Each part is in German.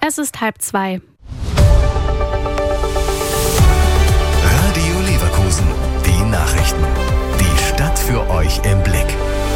Es ist 1:30. Radio Leverkusen, die Nachrichten. Die Stadt für euch im Blick.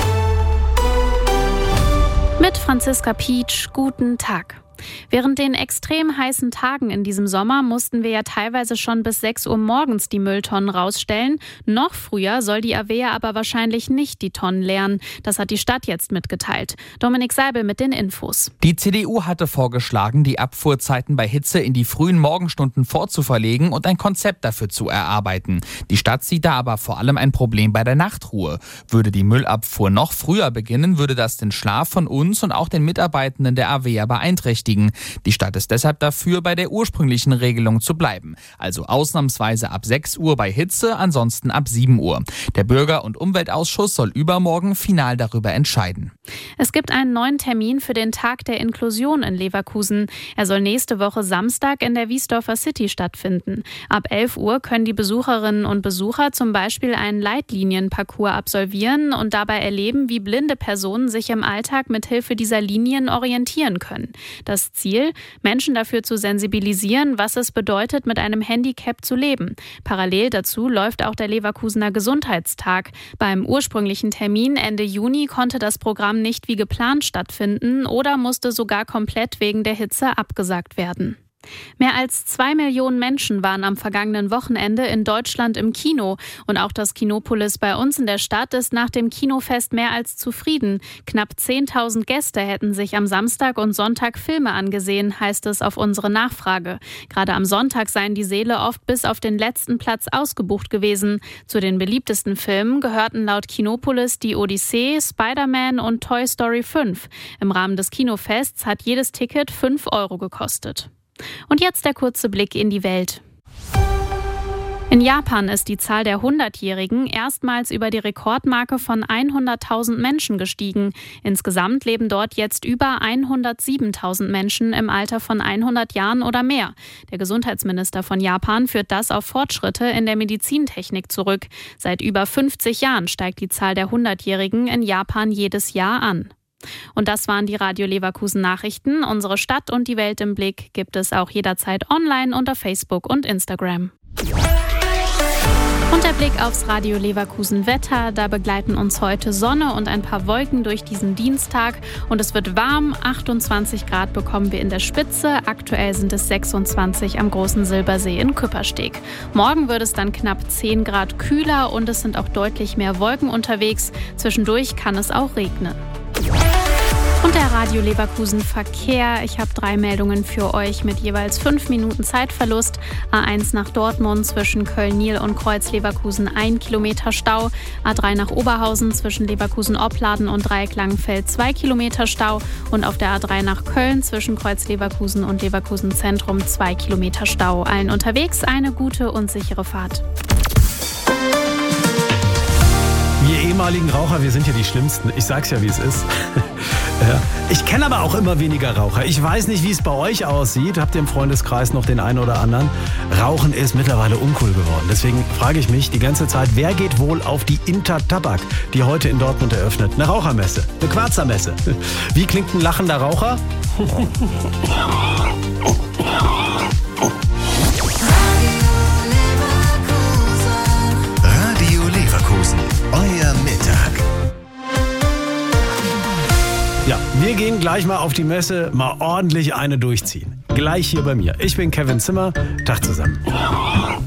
Mit Franziska Pietsch, guten Tag. Während den extrem heißen Tagen in diesem Sommer mussten wir ja teilweise schon bis 6 Uhr morgens die Mülltonnen rausstellen. Noch früher soll die Avea aber wahrscheinlich nicht die Tonnen leeren. Das hat die Stadt jetzt mitgeteilt. Dominik Seibel mit den Infos. Die CDU hatte vorgeschlagen, die Abfuhrzeiten bei Hitze in die frühen Morgenstunden vorzuverlegen und ein Konzept dafür zu erarbeiten. Die Stadt sieht da aber vor allem ein Problem bei der Nachtruhe. Würde die Müllabfuhr noch früher beginnen, würde das den Schlaf von uns und auch den Mitarbeitenden der Avea beeinträchtigen. Die Stadt ist deshalb dafür, bei der ursprünglichen Regelung zu bleiben. Also ausnahmsweise ab 6 Uhr bei Hitze, ansonsten ab 7 Uhr. Der Bürger- und Umweltausschuss soll übermorgen final darüber entscheiden. Es gibt einen neuen Termin für den Tag der Inklusion in Leverkusen. Er soll nächste Woche Samstag in der Wiesdorfer City stattfinden. Ab 11 Uhr können die Besucherinnen und Besucher zum Beispiel einen Leitlinienparcours absolvieren und dabei erleben, wie blinde Personen sich im Alltag mit Hilfe dieser Linien orientieren können. Das Ziel, Menschen dafür zu sensibilisieren, was es bedeutet, mit einem Handicap zu leben. Parallel dazu läuft auch der Leverkusener Gesundheitstag. Beim ursprünglichen Termin Ende Juni konnte das Programm nicht wie geplant stattfinden oder musste sogar komplett wegen der Hitze abgesagt werden. Mehr als 2 Millionen Menschen waren am vergangenen Wochenende in Deutschland im Kino. Und auch das Kinopolis bei uns in der Stadt ist nach dem Kinofest mehr als zufrieden. Knapp 10.000 Gäste hätten sich am Samstag und Sonntag Filme angesehen, heißt es auf unsere Nachfrage. Gerade am Sonntag seien die Säle oft bis auf den letzten Platz ausgebucht gewesen. Zu den beliebtesten Filmen gehörten laut Kinopolis die Odyssee, Spider-Man und Toy Story 5. Im Rahmen des Kinofests hat jedes Ticket 5 € gekostet. Und jetzt der kurze Blick in die Welt. In Japan ist die Zahl der 100-Jährigen erstmals über die Rekordmarke von 100.000 Menschen gestiegen. Insgesamt leben dort jetzt über 107.000 Menschen im Alter von 100 Jahren oder mehr. Der Gesundheitsminister von Japan führt das auf Fortschritte in der Medizintechnik zurück. Seit über 50 Jahren steigt die Zahl der 100-Jährigen in Japan jedes Jahr an. Und das waren die Radio Leverkusen Nachrichten. Unsere Stadt und die Welt im Blick gibt es auch jederzeit online unter Facebook und Instagram. Und der Blick aufs Radio Leverkusen Wetter. Da begleiten uns heute Sonne und ein paar Wolken durch diesen Dienstag. Und es wird warm. 28 Grad bekommen wir in der Spitze. Aktuell sind es 26 am Großen Silbersee in Küppersteg. Morgen wird es dann knapp 10 Grad kühler und es sind auch deutlich mehr Wolken unterwegs. Zwischendurch kann es auch regnen. Und der Radio Leverkusen Verkehr. Ich habe 3 Meldungen für euch mit jeweils 5 Minuten Zeitverlust. A1 nach Dortmund zwischen Köln-Niel und Kreuz-Leverkusen 1 Kilometer Stau. A3 nach Oberhausen zwischen Leverkusen-Opladen und Dreieck-Langenfeld 2 Kilometer Stau. Und auf der A3 nach Köln zwischen Kreuz-Leverkusen und Leverkusen-Zentrum 2 Kilometer Stau. Allen unterwegs eine gute und sichere Fahrt. Wir ehemaligen Raucher, wir sind ja die Schlimmsten. Ich sag's ja, wie es ist. Ja. Ich kenne aber auch immer weniger Raucher. Ich weiß nicht, wie es bei euch aussieht. Habt ihr im Freundeskreis noch den einen oder anderen? Rauchen ist mittlerweile uncool geworden. Deswegen frage ich mich die ganze Zeit, wer geht wohl auf die Intertabak, die heute in Dortmund eröffnet? Eine Rauchermesse, eine Quarzermesse. Wie klingt ein lachender Raucher? Radio Leverkusen, euer Mittag. Ja, wir gehen gleich mal auf die Messe, mal ordentlich eine durchziehen. Gleich hier bei mir. Ich bin Kevin Zimmer. Tag zusammen.